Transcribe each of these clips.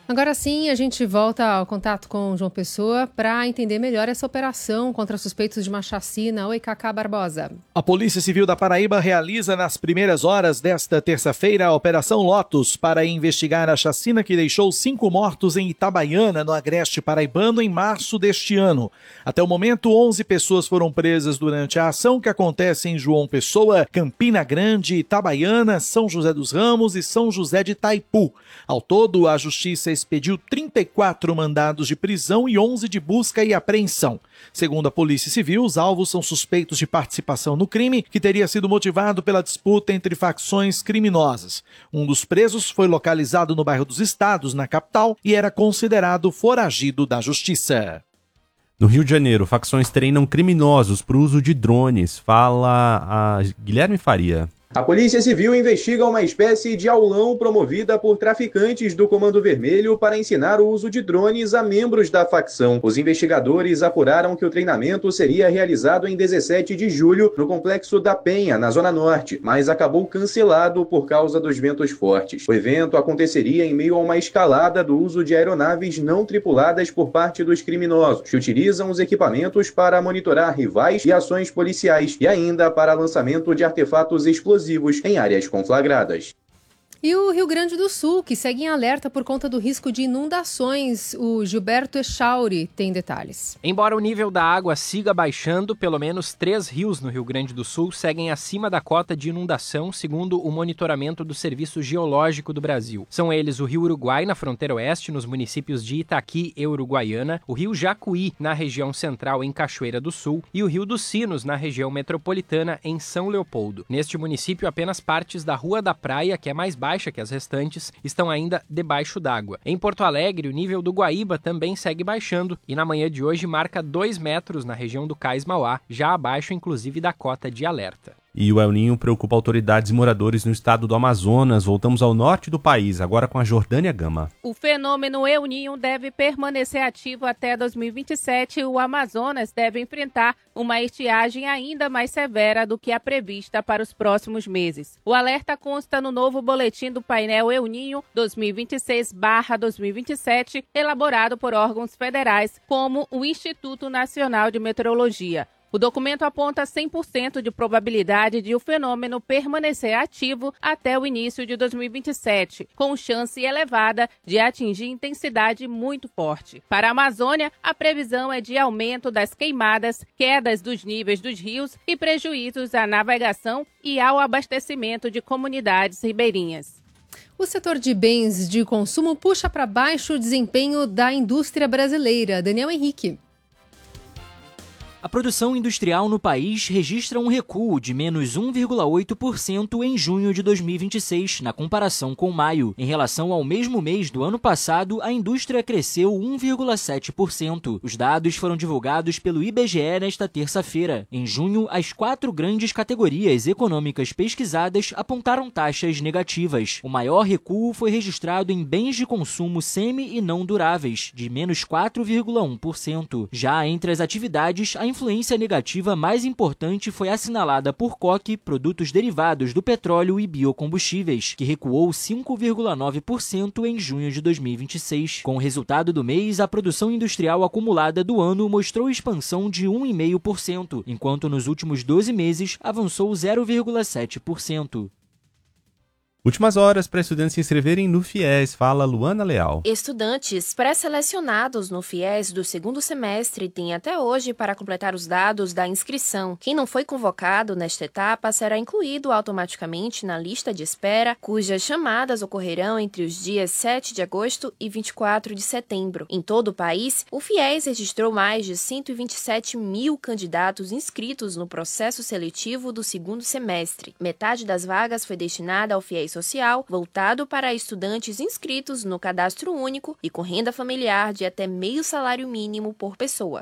Agora sim, a gente volta ao contato com João Pessoa para entender melhor essa operação contra suspeitos de uma chacina. Oi, Cacá Barbosa. A Polícia Civil da Paraíba realiza nas primeiras horas desta terça-feira a Operação Lotus para investigar a chacina que deixou 5 mortos em Itabaiana, no agreste paraibano, em março deste ano. Até o momento, 11 pessoas foram presas durante a ação que acontece em João Pessoa, Campina Grande, Itabaiana, São José dos Ramos e São José de Itaipu. Ao todo, a Justiça expediu 34 mandados de prisão e 11 de busca e apreensão. Segundo a Polícia Civil, os alvos são suspeitos de participação no crime, que teria sido motivado pela disputa entre facções criminosas. Um dos presos foi localizado no bairro dos Estados, na capital, e era considerado foragido da Justiça. No Rio de Janeiro, facções treinam criminosos para o uso de drones. Fala a Guilherme Faria. A Polícia Civil investiga uma espécie de aulão promovida por traficantes do Comando Vermelho para ensinar o uso de drones a membros da facção. Os investigadores apuraram que o treinamento seria realizado em 17 de julho no Complexo da Penha, na Zona Norte, mas acabou cancelado por causa dos ventos fortes. O evento aconteceria em meio a uma escalada do uso de aeronaves não tripuladas por parte dos criminosos, que utilizam os equipamentos para monitorar rivais e ações policiais e ainda para lançamento de artefatos explosivos em áreas conflagradas. E o Rio Grande do Sul, que segue em alerta por conta do risco de inundações. O Gilberto Echauri tem detalhes. Embora o nível da água siga baixando, pelo menos 3 rios no Rio Grande do Sul seguem acima da cota de inundação, segundo o monitoramento do Serviço Geológico do Brasil. São eles o Rio Uruguai, na fronteira oeste, nos municípios de Itaqui e Uruguaiana, o Rio Jacuí, na região central, em Cachoeira do Sul, e o Rio dos Sinos, na região metropolitana, em São Leopoldo. Neste município, apenas partes da Rua da Praia, que é mais baixa que as restantes, estão ainda debaixo d'água. Em Porto Alegre, o nível do Guaíba também segue baixando e na manhã de hoje marca 2 metros na região do Cais Mauá, já abaixo inclusive da cota de alerta. E o El Niño preocupa autoridades e moradores no estado do Amazonas. Voltamos ao norte do país, agora com a Jordânia Gama. O fenômeno El Niño deve permanecer ativo até 2027 e o Amazonas deve enfrentar uma estiagem ainda mais severa do que a prevista para os próximos meses. O alerta consta no novo boletim do painel El Niño 2026/2027, elaborado por órgãos federais como o Instituto Nacional de Meteorologia. O documento aponta 100% de probabilidade de o fenômeno permanecer ativo até o início de 2027, com chance elevada de atingir intensidade muito forte. Para a Amazônia, a previsão é de aumento das queimadas, quedas dos níveis dos rios e prejuízos à navegação e ao abastecimento de comunidades ribeirinhas. O setor de bens de consumo puxa para baixo o desempenho da indústria brasileira. Daniel Henrique. A produção industrial no país registra um recuo de menos 1,8% em junho de 2026, na comparação com maio. Em relação ao mesmo mês do ano passado, a indústria cresceu 1,7%. Os dados foram divulgados pelo IBGE nesta terça-feira. Em junho, as 4 grandes categorias econômicas pesquisadas apontaram taxas negativas. O maior recuo foi registrado em bens de consumo semi e não duráveis, de menos 4,1%. Já entre as atividades, a influência negativa mais importante foi assinalada por coque, produtos derivados do petróleo e biocombustíveis, que recuou 5,9% em junho de 2026. Com o resultado do mês, a produção industrial acumulada do ano mostrou expansão de 1,5%, enquanto nos últimos 12 meses avançou 0,7%. Últimas horas para estudantes se inscreverem no FIES, fala Luana Leal. Estudantes pré-selecionados no FIES do segundo semestre têm até hoje para completar os dados da inscrição. Quem não foi convocado nesta etapa será incluído automaticamente na lista de espera, cujas chamadas ocorrerão entre os dias 7 de agosto e 24 de setembro. Em todo o país, o FIES registrou mais de 127 mil candidatos inscritos no processo seletivo do segundo semestre. Metade das vagas foi destinada ao FIES social, voltado para estudantes inscritos no cadastro único e com renda familiar de até meio salário mínimo por pessoa.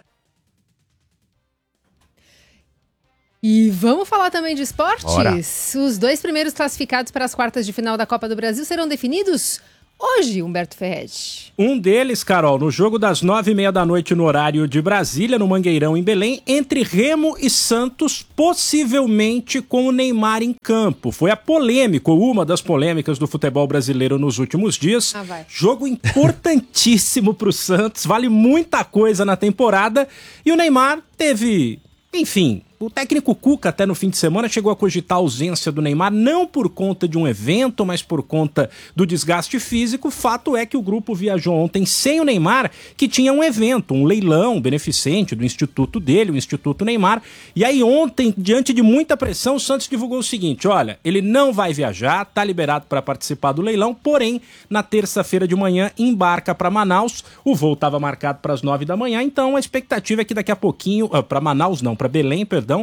E vamos falar também de esportes? Bora. Os 2 primeiros classificados para as quartas de final da Copa do Brasil serão definidos hoje, Humberto Ferretti? Um deles, Carol, no jogo das 9h30 da noite no horário de Brasília, no Mangueirão, em Belém, entre Remo e Santos, possivelmente com o Neymar em campo. Foi a polêmica, uma das polêmicas do futebol brasileiro nos últimos dias. Jogo importantíssimo para o Santos, vale muita coisa na temporada. E o Neymar teve, enfim... O técnico Cuca, até no fim de semana, chegou a cogitar a ausência do Neymar, não por conta de um evento, mas por conta do desgaste físico. Fato é que o grupo viajou ontem sem o Neymar, que tinha um evento, um leilão beneficente do instituto dele, o Instituto Neymar. E aí ontem, diante de muita pressão, o Santos divulgou o seguinte: olha, ele não vai viajar, tá liberado para participar do leilão, porém, na terça-feira de manhã, embarca para Manaus. O voo estava marcado para as 9 da manhã, então a expectativa é que daqui a pouquinho, para Manaus não, para Belém, perdão,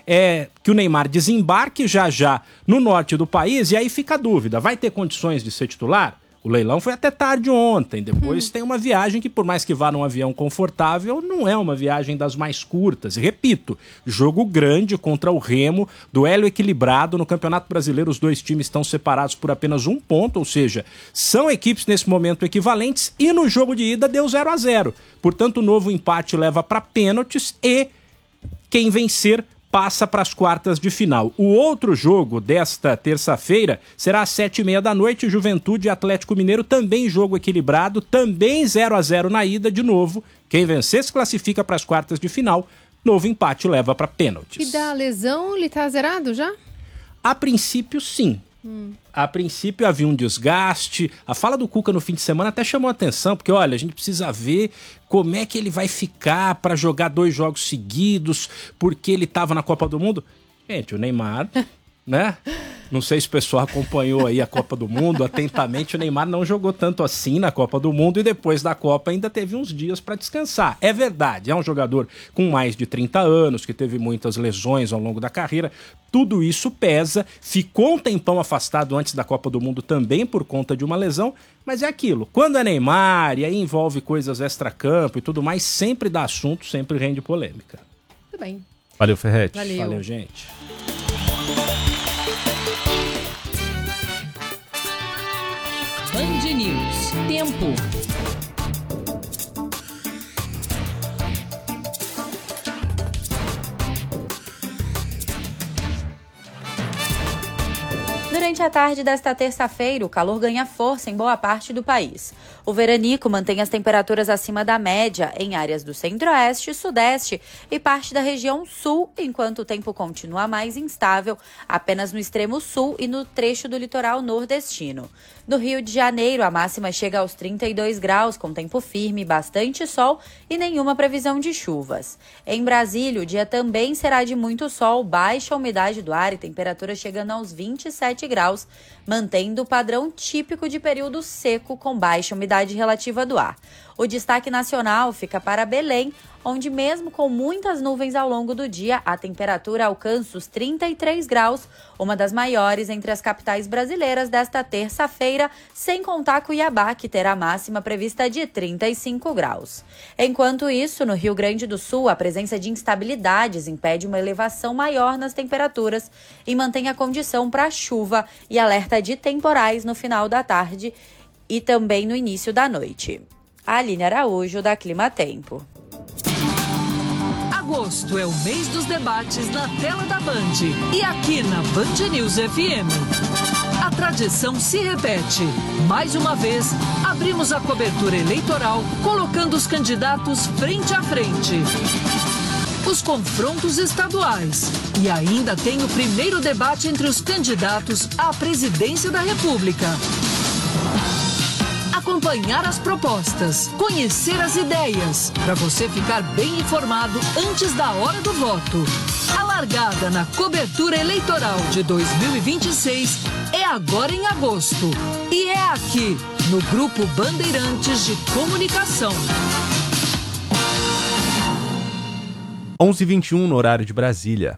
é que o Neymar desembarque já no norte do país. E aí fica a dúvida, vai ter condições de ser titular? O leilão foi até tarde ontem, depois tem uma viagem que, por mais que vá num avião confortável, não é uma viagem das mais curtas. E repito, jogo grande contra o Remo, duelo equilibrado. No Campeonato Brasileiro os dois times estão separados por apenas 1 ponto, ou seja, são equipes nesse momento equivalentes, e no jogo de ida deu 0-0. Portanto, o novo empate leva para pênaltis e quem vencer passa para as quartas de final. O outro jogo desta terça-feira será às 7h30 da noite, Juventude e Atlético Mineiro, também jogo equilibrado, também 0-0 na ida, de novo. Quem vencer se classifica para as quartas de final, novo empate leva para pênaltis. E da lesão, ele tá zerado já? A princípio, sim. A princípio havia um desgaste. A fala do Cuca no fim de semana até chamou a atenção, porque olha, a gente precisa ver como é que ele vai ficar para jogar 2 jogos seguidos, porque ele estava na Copa do Mundo. Gente, o Neymar, né? Não sei se o pessoal acompanhou aí a Copa do Mundo atentamente. O Neymar não jogou tanto assim na Copa do Mundo e depois da Copa ainda teve uns dias para descansar. É verdade, é um jogador com mais de 30 anos, que teve muitas lesões ao longo da carreira. Tudo isso pesa, ficou um tempão afastado antes da Copa do Mundo também por conta de uma lesão, mas é aquilo. Quando é Neymar e aí envolve coisas extracampo e tudo mais, sempre dá assunto, sempre rende polêmica. Tudo bem. Valeu, Ferretti. Valeu, gente. Band News. Tempo. Durante a tarde desta terça-feira, o calor ganha força em boa parte do país. O veranico mantém as temperaturas acima da média em áreas do centro-oeste, sudeste e parte da região sul, enquanto o tempo continua mais instável apenas no extremo sul e no trecho do litoral nordestino. No Rio de Janeiro, a máxima chega aos 32 graus, com tempo firme, bastante sol e nenhuma previsão de chuvas. Em Brasília, o dia também será de muito sol, baixa umidade do ar e temperatura chegando aos 27 graus, mantendo o padrão típico de período seco com baixa umidade relativa do ar. O destaque nacional fica para Belém, onde mesmo com muitas nuvens ao longo do dia, a temperatura alcança os 33 graus, uma das maiores entre as capitais brasileiras desta terça-feira, sem contar Cuiabá, que terá a máxima prevista de 35 graus. Enquanto isso, no Rio Grande do Sul, a presença de instabilidades impede uma elevação maior nas temperaturas e mantém a condição para chuva e alerta de temporais no final da tarde e também no início da noite. Aline Araújo, da Clima Tempo. Agosto é o mês dos debates na tela da Band e aqui na Band News FM. A tradição se repete. Mais uma vez, abrimos a cobertura eleitoral colocando os candidatos frente a frente. Os confrontos estaduais. E ainda tem o primeiro debate entre os candidatos à presidência da República. Acompanhar as propostas, conhecer as ideias, para você ficar bem informado antes da hora do voto. A largada na cobertura eleitoral de 2026 é agora em agosto. E é aqui, no Grupo Bandeirantes de Comunicação. 11h21 no horário de Brasília.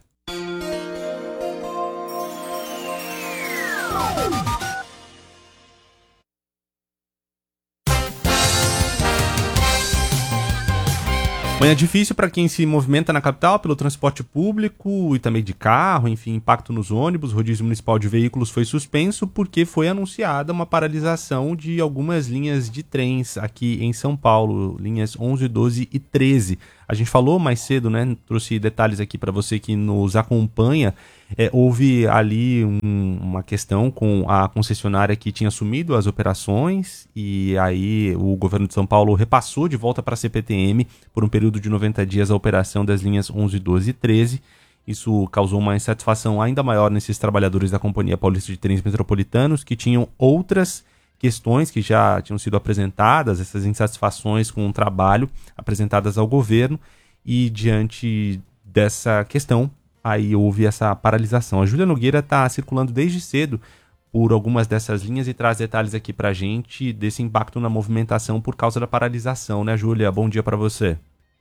Manhã difícil para quem se movimenta na capital pelo transporte público e também de carro, enfim, impacto nos ônibus. O rodízio municipal de veículos foi suspenso porque foi anunciada uma paralisação de algumas linhas de trens aqui em São Paulo, linhas 11, 12 e 13. A gente falou mais cedo, né? Trouxe detalhes aqui para você que nos acompanha. Houve ali uma questão com a concessionária que tinha assumido as operações e aí o governo de São Paulo repassou de volta para a CPTM por um período de 90 dias a operação das linhas 11, 12 e 13. Isso causou uma insatisfação ainda maior nesses trabalhadores da Companhia Paulista de Trens Metropolitanos que tinham outras questões que já tinham sido apresentadas, essas insatisfações com o trabalho apresentadas ao governo, e diante dessa questão, aí houve essa paralisação. A Júlia Nogueira está circulando desde cedo por algumas dessas linhas e traz detalhes aqui para a gente desse impacto na movimentação por causa da paralisação, né, Júlia? Bom dia para você.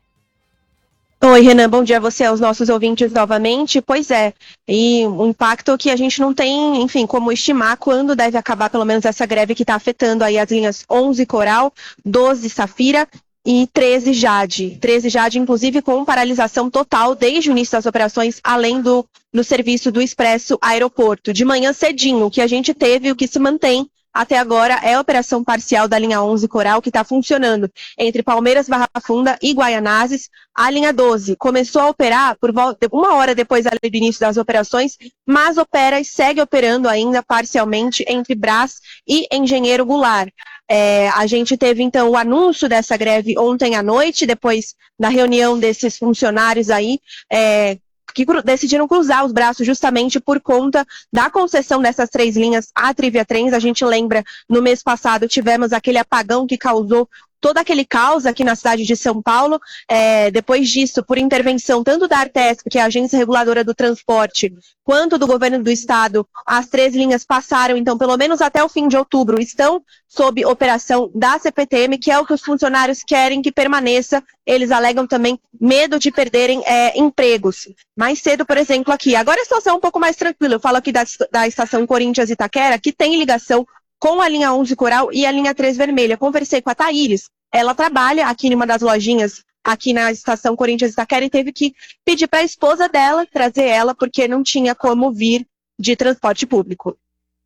Oi, Renan, bom dia a você, aos nossos ouvintes novamente. Pois é, e um impacto que a gente não tem, enfim, como estimar quando deve acabar pelo menos essa greve que está afetando aí as linhas 11 Coral, 12 Safira e 13 Jade. 13 Jade, inclusive, com paralisação total desde o início das operações, além no serviço do Expresso Aeroporto. De manhã cedinho, o que a gente teve, o que se mantém até agora é a operação parcial da linha 11 Coral, que está funcionando entre Palmeiras, Barra Funda e Guaianazes. A linha 12 começou a operar por volta, uma hora depois do início das operações, mas opera e segue operando ainda parcialmente entre Brás e Engenheiro Goulart. A gente teve, então, o anúncio dessa greve ontem à noite, depois da reunião desses funcionários aí, que decidiram cruzar os braços justamente por conta da concessão dessas 3 linhas à Trivia Trens. A gente lembra, no mês passado, tivemos aquele apagão que causou todo aquele caos aqui na cidade de São Paulo. Depois disso, por intervenção tanto da Artesp, que é a Agência Reguladora do Transporte, quanto do Governo do Estado, as 3 linhas passaram, então, pelo menos até o fim de outubro, estão sob operação da CPTM, que é o que os funcionários querem que permaneça. Eles alegam também medo de perderem empregos. Mais cedo, por exemplo, aqui. Agora a situação é um pouco mais tranquila. Eu falo aqui da estação Corinthians Itaquera, que tem ligação com a linha 11 Coral e a linha 3 Vermelha. Conversei com a Thaíris. Ela trabalha aqui em uma das lojinhas aqui na estação Corinthians Itaquera e teve que pedir para a esposa dela trazer ela porque não tinha como vir de transporte público.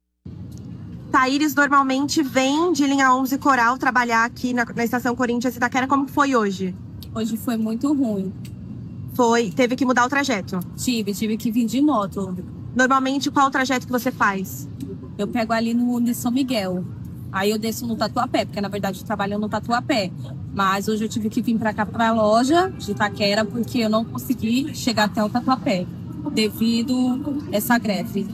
Thaíris normalmente vem de linha 11 Coral trabalhar aqui na estação Corinthians Itaquera. Como foi hoje? Hoje foi muito ruim. Teve que mudar o trajeto? Tive que vir de moto. Normalmente, qual o trajeto que você faz? Eu pego ali no São Miguel. Aí eu desço no Tatuapé, porque na verdade eu trabalho no Tatuapé. Mas hoje eu tive que vir para cá, para a loja de Itaquera, porque eu não consegui chegar até o Tatuapé, devido a essa greve.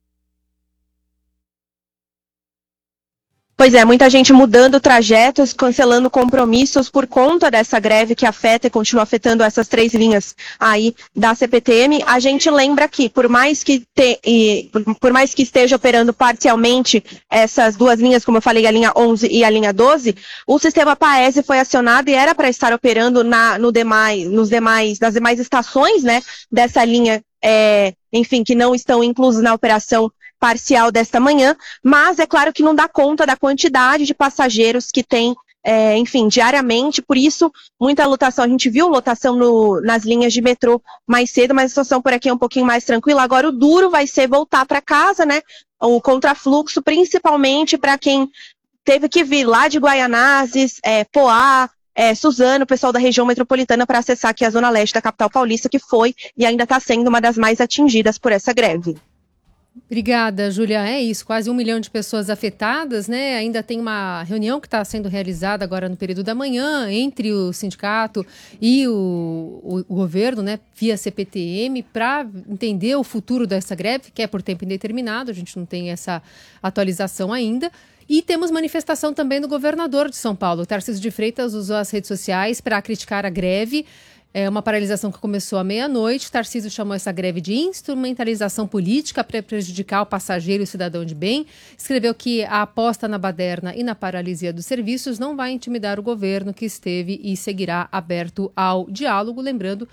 Pois é, muita gente mudando trajetos, cancelando compromissos por conta dessa greve que afeta e continua afetando essas 3 linhas aí da CPTM. A gente lembra que, por mais que esteja operando parcialmente essas 2 linhas, como eu falei, a linha 11 e a linha 12, o sistema Paese foi acionado e era para estar operando nas demais estações, né, dessa linha, enfim, que não estão inclusas na operação parcial desta manhã, mas é claro que não dá conta da quantidade de passageiros que tem, enfim, diariamente. Por isso, muita lotação. A gente viu lotação nas linhas de metrô mais cedo, mas a situação por aqui é um pouquinho mais tranquila. Agora o duro vai ser voltar para casa, né? O contrafluxo, principalmente para quem teve que vir lá de Guaianazes, Poá, Suzano, o pessoal da região metropolitana, para acessar aqui a Zona Leste da capital paulista, que foi e ainda está sendo uma das mais atingidas por essa greve. Obrigada, Júlia. É isso, quase 1 milhão de pessoas afetadas, né? Ainda tem uma reunião que está sendo realizada agora no período da manhã entre o sindicato e o governo, né, via CPTM, para entender o futuro dessa greve, que é por tempo indeterminado. A gente não tem essa atualização ainda. E temos manifestação também do governador de São Paulo. Tarcísio de Freitas usou as redes sociais para criticar a greve. É uma paralisação que começou à meia-noite. Tarcísio chamou essa greve de instrumentalização política para prejudicar o passageiro e o cidadão de bem. Escreveu que a aposta na baderna e na paralisia dos serviços não vai intimidar o governo, que esteve e seguirá aberto ao diálogo. Lembrando,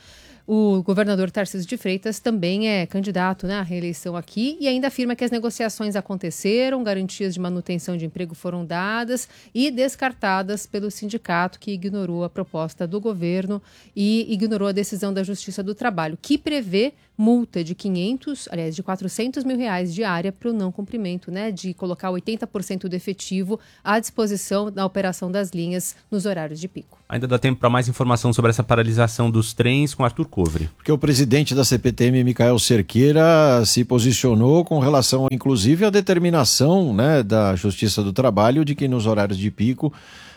O governador Tarcísio de Freitas também é candidato, né, à reeleição aqui e ainda afirma que as negociações aconteceram, garantias de manutenção de emprego foram dadas e descartadas pelo sindicato, que ignorou a proposta do governo e ignorou a decisão da Justiça do Trabalho, que prevê multa de de 400 mil reais diária para o não cumprimento, né, de colocar 80% do efetivo à disposição da operação das linhas nos horários de pico. Ainda dá tempo para mais informação sobre essa paralisação dos trens com Arthur Covre. Porque o presidente da CPTM, Micael Cerqueira, se posicionou com relação, inclusive, à determinação, né, da Justiça do Trabalho de que nos horários de pico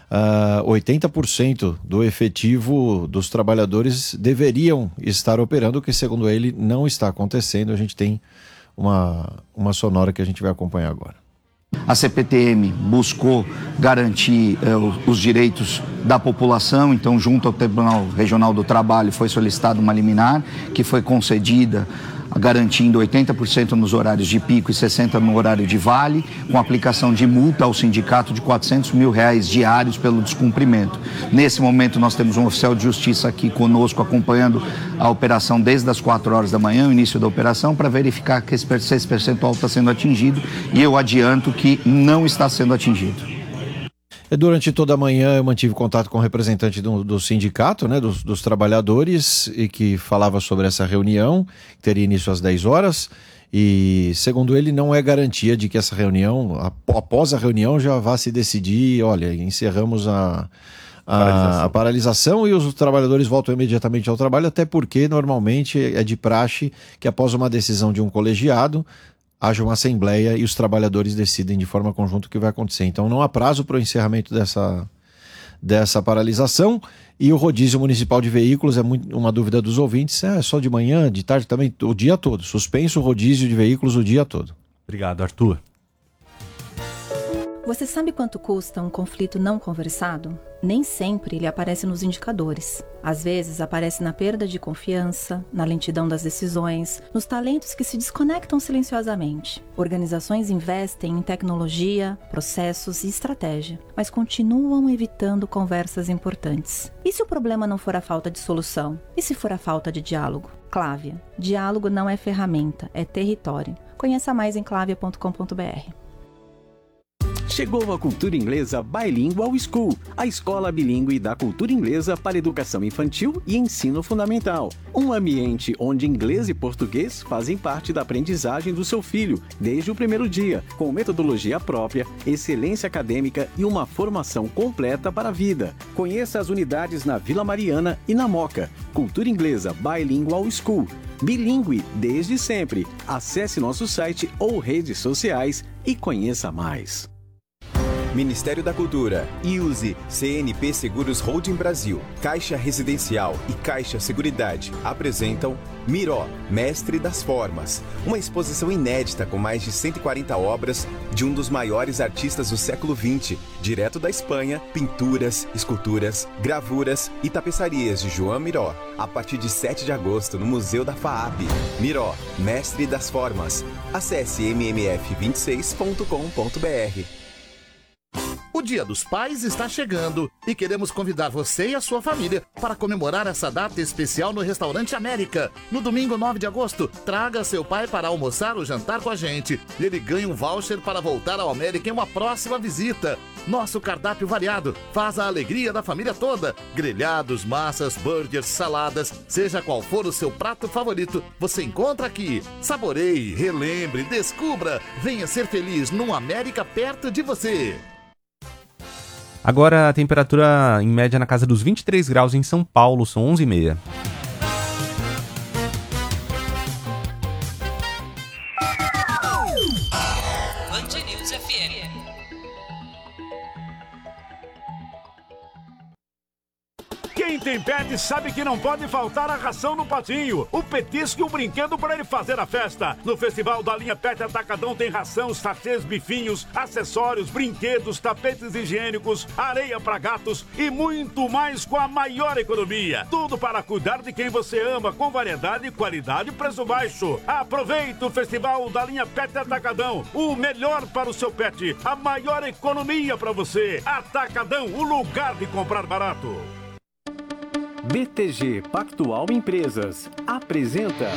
80% do efetivo dos trabalhadores deveriam estar operando, o que, segundo ele, não está acontecendo. A gente tem uma sonora que a gente vai acompanhar agora. A CPTM buscou garantir os direitos da população, então, junto ao Tribunal Regional do Trabalho, foi solicitada uma liminar que foi concedida, garantindo 80% nos horários de pico e 60% no horário de vale, com aplicação de multa ao sindicato de 400 mil reais diários pelo descumprimento. Nesse momento, nós temos um oficial de justiça aqui conosco, acompanhando a operação desde as 4 horas da manhã, o início da operação, para verificar que esse percentual está sendo atingido, e eu adianto que não está sendo atingido. Durante toda a manhã eu mantive contato com o representante do sindicato, né, dos trabalhadores, e que falava sobre essa reunião, que teria início às 10 horas, e segundo ele não é garantia de que essa reunião, após a reunião, já vá se decidir, olha, encerramos a paralisação e os trabalhadores voltam imediatamente ao trabalho, até porque normalmente é de praxe que após uma decisão de um colegiado, haja uma assembleia e os trabalhadores decidem de forma conjunta o que vai acontecer. Então não há prazo para o encerramento dessa paralisação, e o rodízio municipal de veículos é uma dúvida dos ouvintes, é só de manhã, de tarde também, o dia todo. Suspenso o rodízio de veículos o dia todo. Obrigado, Arthur. Você sabe quanto custa um conflito não conversado? Nem sempre ele aparece nos indicadores. Às vezes aparece na perda de confiança, na lentidão das decisões, nos talentos que se desconectam silenciosamente. Organizações investem em tecnologia, processos e estratégia, mas continuam evitando conversas importantes. E se o problema não for a falta de solução? E se for a falta de diálogo? Clávia. Diálogo não é ferramenta, é território. Conheça mais em clavia.com.br. Chegou a Cultura Inglesa Bilingual School, a escola bilíngue da cultura inglesa para educação infantil e ensino fundamental. Um ambiente onde inglês e português fazem parte da aprendizagem do seu filho desde o primeiro dia, com metodologia própria, excelência acadêmica e uma formação completa para a vida. Conheça as unidades na Vila Mariana e na Moca. Cultura Inglesa Bilingual School. Bilíngue desde sempre. Acesse nosso site ou redes sociais e conheça mais. Ministério da Cultura, IUSE, CNP Seguros Holding Brasil, Caixa Residencial e Caixa Seguridade apresentam Miró, Mestre das Formas, uma exposição inédita com mais de 140 obras de um dos maiores artistas do século XX, direto da Espanha, pinturas, esculturas, gravuras e tapeçarias de João Miró, a partir de 7 de agosto no Museu da FAAP. Miró, Mestre das Formas. Acesse mmf26.com.br. O Dia dos Pais está chegando e queremos convidar você e a sua família para comemorar essa data especial no Restaurante América. No domingo 9 de agosto, traga seu pai para almoçar ou jantar com a gente. Ele ganha um voucher para voltar ao América em uma próxima visita. Nosso cardápio variado faz a alegria da família toda. Grelhados, massas, burgers, saladas, seja qual for o seu prato favorito, você encontra aqui. Saboreie, relembre, descubra. Venha ser feliz num América perto de você. Agora a temperatura em média na casa dos 23 graus em São Paulo, são 11h30. Band News FM. Quem tem pet sabe que não pode faltar a ração no patinho, o petisco e o brinquedo para ele fazer a festa. No Festival da Linha Pet Atacadão tem ração, sachês, bifinhos, acessórios, brinquedos, tapetes higiênicos, areia para gatos e muito mais com a maior economia. Tudo para cuidar de quem você ama, com variedade, qualidade e preço baixo. Aproveita o Festival da Linha Pet Atacadão, o melhor para o seu pet, a maior economia para você. Atacadão, o lugar de comprar barato. BTG Pactual Empresas apresenta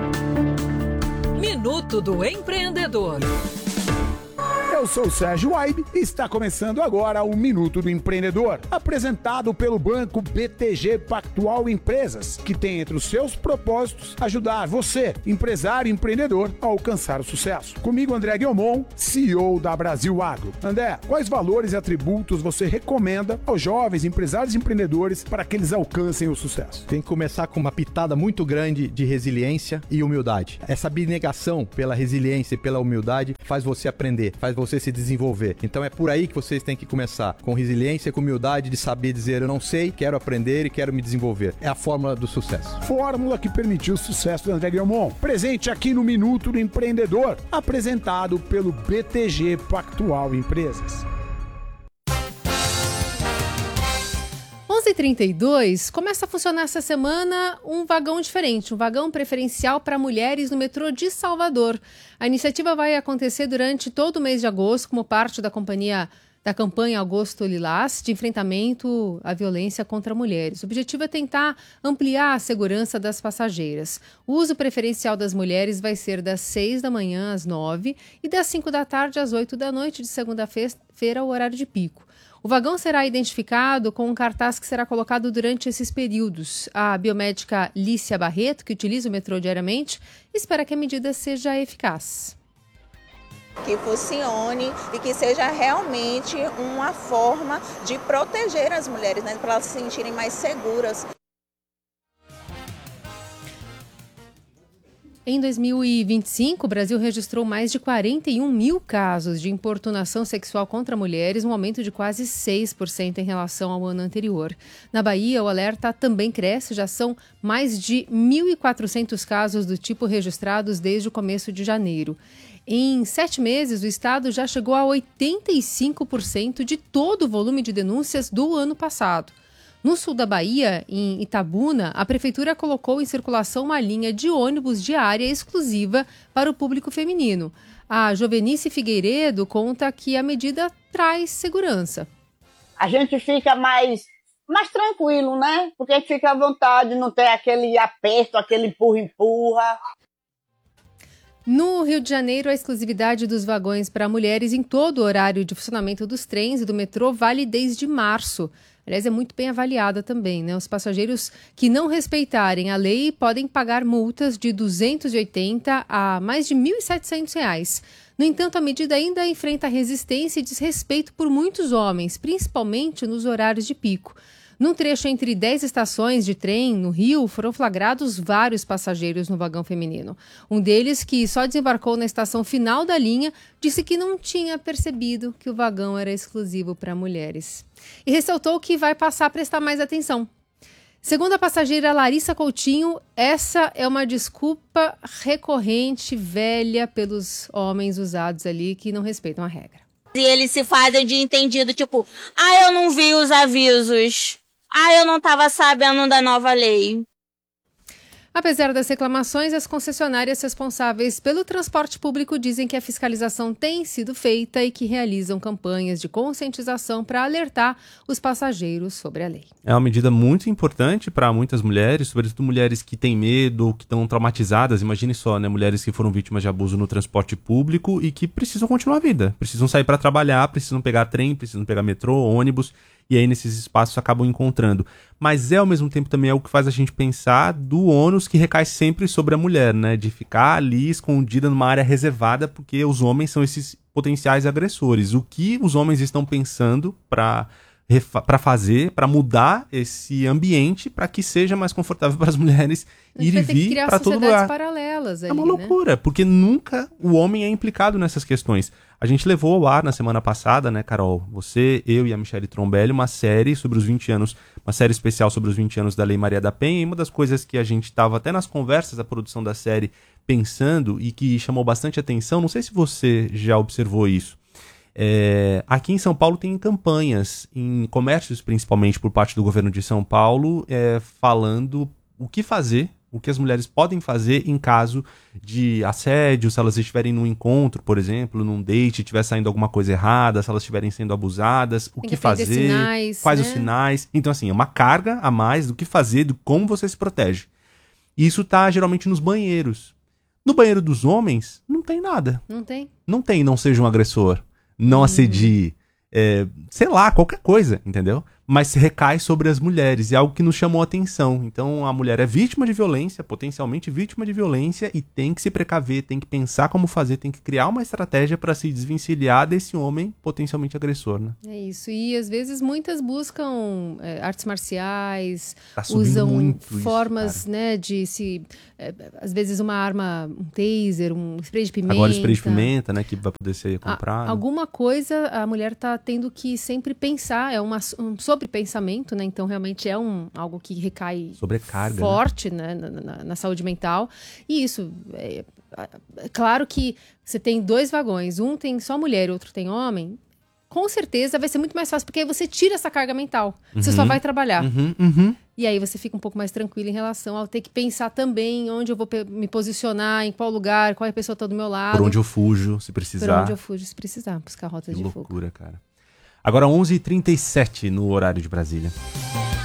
Minuto do Empreendedor. Eu sou o Sérgio Waibe e está começando agora o Minuto do Empreendedor, apresentado pelo banco BTG Pactual Empresas, que tem entre os seus propósitos ajudar você, empresário e empreendedor, a alcançar o sucesso. Comigo, André Guilmon, CEO da Brasil Agro. André, quais valores e atributos você recomenda aos jovens empresários e empreendedores para que eles alcancem o sucesso? Tem que começar com uma pitada muito grande de resiliência e humildade. Essa abnegação pela resiliência e pela humildade faz você aprender, faz você se desenvolver. Então é por aí que vocês têm que começar, com resiliência, com humildade, de saber dizer eu não sei, quero aprender e quero me desenvolver. É a fórmula do sucesso. Fórmula que permitiu o sucesso do André Guilmon. Presente aqui no Minuto do Empreendedor, apresentado pelo BTG Pactual Empresas. 11h32, começa a funcionar essa semana um vagão diferente, um vagão preferencial para mulheres no metrô de Salvador. A iniciativa vai acontecer durante todo o mês de agosto, como parte da campanha Agosto Lilás, de enfrentamento à violência contra mulheres. O objetivo é tentar ampliar a segurança das passageiras. O uso preferencial das mulheres vai ser das 6 da manhã às 9 e das 5 da tarde às 8 da noite de segunda-feira, o horário de pico. O vagão será identificado com um cartaz que será colocado durante esses períodos. A biomédica Lícia Barreto, que utiliza o metrô diariamente, espera que a medida seja eficaz. Que funcione e que seja realmente uma forma de proteger as mulheres, né, para elas se sentirem mais seguras. Em 2025, o Brasil registrou mais de 41 mil casos de importunação sexual contra mulheres, um aumento de quase 6% em relação ao ano anterior. Na Bahia, o alerta também cresce, já são mais de 1.400 casos do tipo registrados desde o começo de janeiro. Em 7 meses, o estado já chegou a 85% de todo o volume de denúncias do ano passado. No sul da Bahia, em Itabuna, a prefeitura colocou em circulação uma linha de ônibus diária exclusiva para o público feminino. A Jovenice Figueiredo conta que a medida traz segurança. A gente fica mais tranquilo, né? Porque a gente fica à vontade, não tem aquele aperto, aquele empurra-empurra. No Rio de Janeiro, a exclusividade dos vagões para mulheres em todo o horário de funcionamento dos trens e do metrô vale desde março. Aliás, é muito bem avaliada também, né? Os passageiros que não respeitarem a lei podem pagar multas de R$ 280 a mais de R$ 1.700. No entanto, a medida ainda enfrenta resistência e desrespeito por muitos homens, principalmente nos horários de pico. Num trecho entre 10 estações de trem no Rio, foram flagrados vários passageiros no vagão feminino. Um deles, que só desembarcou na estação final da linha, disse que não tinha percebido que o vagão era exclusivo para mulheres. E ressaltou que vai passar a prestar mais atenção. Segundo a passageira Larissa Coutinho, essa é uma desculpa recorrente, velha, pelos homens usados ali que não respeitam a regra. E eles se fazem de entendido, tipo, eu não vi os avisos. Eu não estava sabendo da nova lei. Apesar das reclamações, as concessionárias responsáveis pelo transporte público dizem que a fiscalização tem sido feita e que realizam campanhas de conscientização para alertar os passageiros sobre a lei. É uma medida muito importante para muitas mulheres, sobretudo mulheres que têm medo, que estão traumatizadas. Imagine só, né? Mulheres que foram vítimas de abuso no transporte público e que precisam continuar a vida. Precisam sair para trabalhar, precisam pegar trem, precisam pegar metrô, ônibus. E aí nesses espaços acabam encontrando. Mas ao mesmo tempo também é o que faz a gente pensar do ônus que recai sempre sobre a mulher, né? De ficar ali escondida numa área reservada, porque os homens são esses potenciais agressores. O que os homens estão pensando para fazer, para mudar esse ambiente, para que seja mais confortável para as mulheres ir e vir para todo lugar. Paralelas ali, é uma loucura, porque nunca o homem é implicado nessas questões. A gente levou ao ar na semana passada, né, Carol? Você, eu e a Michele Trombelli, uma série sobre os 20 anos, uma série especial sobre os 20 anos da Lei Maria da Penha, e uma das coisas que a gente estava até nas conversas da produção da série pensando e que chamou bastante atenção, não sei se você já observou isso. Aqui em São Paulo tem campanhas, em comércios principalmente por parte do governo de São Paulo, falando o que fazer O que as mulheres podem fazer em caso de assédio, se elas estiverem num encontro, por exemplo, num date, estiver saindo alguma coisa errada, se elas estiverem sendo abusadas, o que fazer, sinais, quais né? os sinais. Então, assim, é uma carga a mais do que fazer, do como você se protege. Isso tá geralmente nos banheiros. No banheiro dos homens, não tem nada. Não tem? Não tem, não seja um agressor, não assedie, sei lá, qualquer coisa, entendeu? Mas recai sobre as mulheres, é algo que nos chamou a atenção. Então a mulher é vítima de violência, potencialmente vítima de violência, e tem que se precaver, tem que pensar como fazer, tem que criar uma estratégia para se desvencilhar desse homem potencialmente agressor, né? É isso, e às vezes muitas buscam artes marciais, Tá subindo usam muito formas, isso, né, de se... às vezes uma arma, um taser, um spray de pimenta. Agora o spray de pimenta, né, que vai poder ser comprado. Alguma coisa a mulher tá tendo que sempre pensar, é um sobrepensamento, né, então realmente é algo que recai sobrecarga, forte, né, na saúde mental. E isso, claro que você tem 2 vagões, um tem só mulher e outro tem homem, com certeza vai ser muito mais fácil, porque aí você tira essa carga mental. Você só vai trabalhar. E aí você fica um pouco mais tranquilo em relação ao ter que pensar também onde eu vou me posicionar, em qual lugar, qual é a pessoa que está do meu lado. Por onde eu fujo, se precisar. Por onde eu fujo, se precisar, buscar rotas de fuga. Que loucura, cara. Agora 11h37 no horário de Brasília.